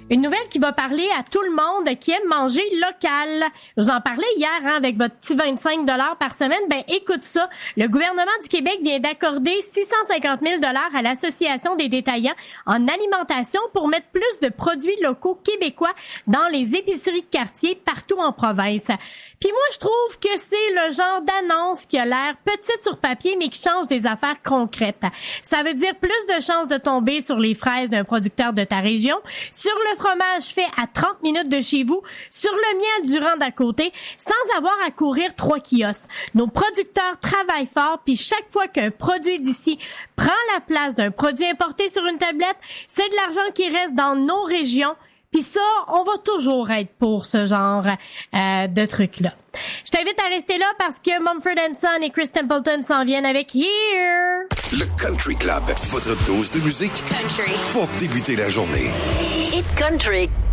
Une nouvelle qui va parler à tout le monde qui aime manger local. Je vous en parlais hier avec votre petit 25 $ par semaine. Ben écoute ça, le gouvernement du Québec vient d'accorder 650 000 $ à l'Association des détaillants en alimentation pour mettre plus de produits locaux québécois dans les épiceries de quartier partout en province. Puis moi, je trouve que c'est le genre d'annonce qui a l'air petite sur papier, mais qui change des affaires concrètes. Ça veut dire plus de chances de tomber sur les fraises d'un producteur de ta région, sur le fromage fait à 30 minutes de chez vous, sur le miel du rang d'à côté, sans avoir à courir 3 kiosques. Nos producteurs travaillent fort, puis chaque fois qu'un produit d'ici prend la place d'un produit importé sur une tablette, c'est de l'argent qui reste dans nos régions. Puis ça, on va toujours être pour ce genre de trucs-là. Je t'invite à rester là parce que Mumford & Son et Chris Templeton s'en viennent avec Here. Le Country Club, votre dose de musique country pour débuter la journée. Hit country.